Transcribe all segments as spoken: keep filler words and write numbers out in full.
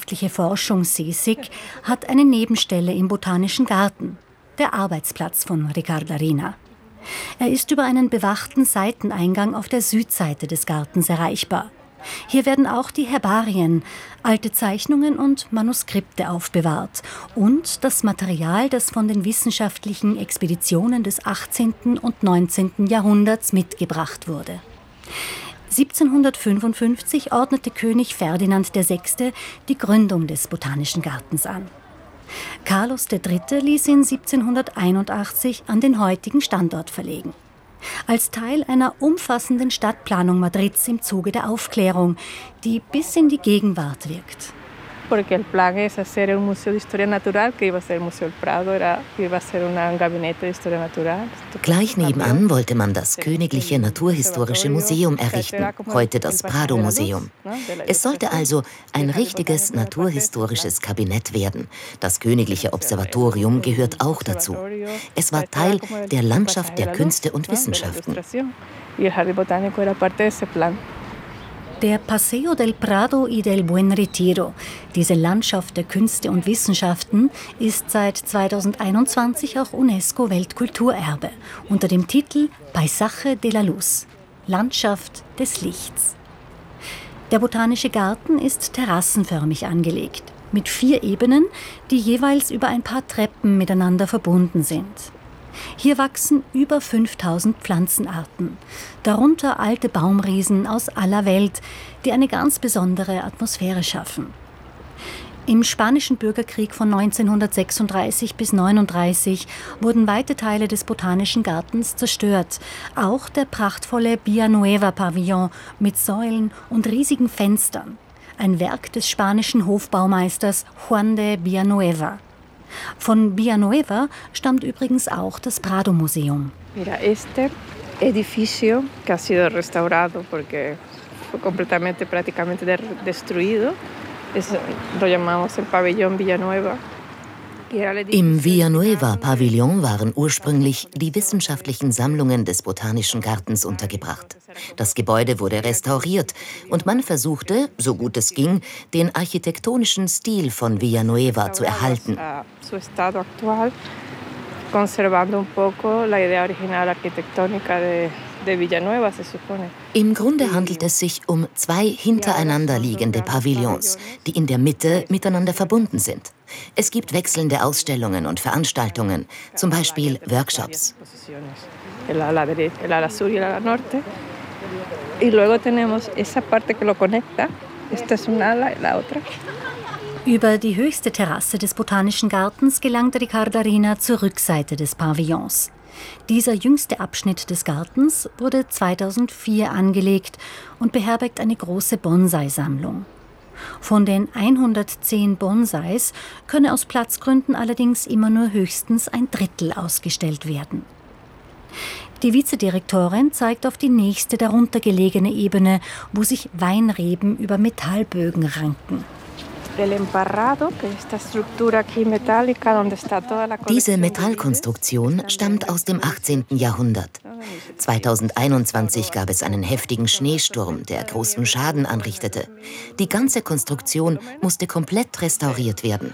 wissenschaftliche Forschung CSIC hat eine Nebenstelle im Botanischen Garten, der Arbeitsplatz von Ricard Arena. Er ist über einen bewachten Seiteneingang auf der Südseite des Gartens erreichbar. Hier werden auch die Herbarien, alte Zeichnungen und Manuskripte aufbewahrt und das Material, das von den wissenschaftlichen Expeditionen des achtzehnten und neunzehnten Jahrhunderts mitgebracht wurde. siebzehnhundertfünfundfünfzig ordnete König Ferdinand der Sechste die Gründung des Botanischen Gartens an. Carlos der Dritte ließ ihn siebzehnhunderteinundachtzig an den heutigen Standort verlegen. Als Teil einer umfassenden Stadtplanung Madrids im Zuge der Aufklärung, die bis in die Gegenwart wirkt. Porque el plan es hacer un museo de historia natural, que iba a ser el Museo del Prado, era, iba a ser un gabinete de historia natural. Gleich nebenan wollte man das Königliche Naturhistorische Museum errichten, heute das Prado-Museum. Es sollte also ein richtiges naturhistorisches Kabinett werden. Das Königliche Observatorium gehört auch dazu. Es war Teil der Landschaft der Künste und Wissenschaften. Der Paseo del Prado y del Buen Retiro, diese Landschaft der Künste und Wissenschaften, ist seit zweitausendeinundzwanzig auch UNESCO-Weltkulturerbe unter dem Titel Paisaje de la Luz, Landschaft des Lichts. Der Botanische Garten ist terrassenförmig angelegt, mit vier Ebenen, die jeweils über ein paar Treppen miteinander verbunden sind. Hier wachsen über fünftausend Pflanzenarten, darunter alte Baumriesen aus aller Welt, die eine ganz besondere Atmosphäre schaffen. Im Spanischen Bürgerkrieg von neunzehnhundertsechsunddreißig bis neununddreißig wurden weite Teile des Botanischen Gartens zerstört. Auch der prachtvolle Villanueva-Pavillon mit Säulen und riesigen Fenstern, ein Werk des spanischen Hofbaumeisters Juan de Villanueva. Von Villanueva stammt übrigens auch das Prado-Museum. Mira, este edificio que ha sido restaurado porque fue completamente prácticamente destruido, es, lo llamamos el pabellón Villanueva. Im Villanueva-Pavillon waren ursprünglich die wissenschaftlichen Sammlungen des Botanischen Gartens untergebracht. Das Gebäude wurde restauriert und man versuchte, so gut es ging, den architektonischen Stil von Villanueva zu erhalten. Im Grunde handelt es sich um zwei hintereinander liegende Pavillons, die in der Mitte miteinander verbunden sind. Es gibt wechselnde Ausstellungen und Veranstaltungen, zum Beispiel Workshops. Über die höchste Terrasse des Botanischen Gartens gelangt Ricard Arena zur Rückseite des Pavillons. Dieser jüngste Abschnitt des Gartens wurde zweitausendvier angelegt und beherbergt eine große Bonsai-Sammlung. Von den hundertzehn Bonsais könne aus Platzgründen allerdings immer nur höchstens ein Drittel ausgestellt werden. Die Vizedirektorin zeigt auf die nächste darunter gelegene Ebene, wo sich Weinreben über Metallbögen ranken. Diese Metallkonstruktion stammt aus dem achtzehnten Jahrhundert. zweitausendeinundzwanzig gab es einen heftigen Schneesturm, der großen Schaden anrichtete. Die ganze Konstruktion musste komplett restauriert werden.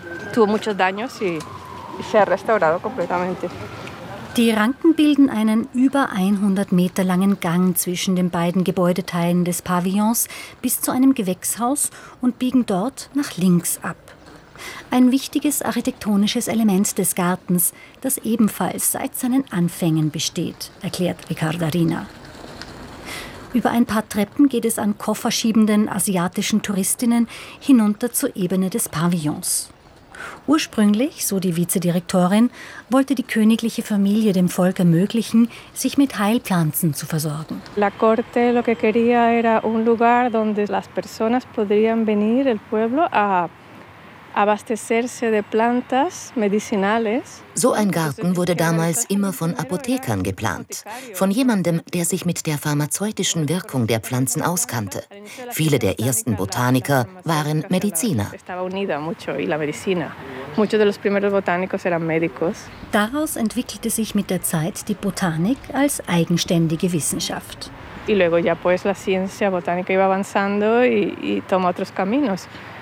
Die Ranken bilden einen über hundert Meter langen Gang zwischen den beiden Gebäudeteilen des Pavillons bis zu einem Gewächshaus und biegen dort nach links ab. Ein wichtiges architektonisches Element des Gartens, das ebenfalls seit seinen Anfängen besteht, erklärt Ricard Arena. Über ein paar Treppen geht es an kofferschiebenden asiatischen Touristinnen hinunter zur Ebene des Pavillons. Ursprünglich, so die Vizedirektorin, wollte die königliche Familie dem Volk ermöglichen, sich mit Heilpflanzen zu versorgen. La corte lo que quería era un lugar donde las personas podrían venir, el pueblo, a abastecerse de plantas medicinales. So ein Garten wurde damals immer von Apothekern geplant, von jemandem, der sich mit der pharmazeutischen Wirkung der Pflanzen auskannte. Viele der ersten Botaniker waren Mediziner. Daraus entwickelte sich mit der Zeit die Botanik als eigenständige Wissenschaft. Y luego ya pues la ciencia botánica iba avanzando y, y toma otros caminos.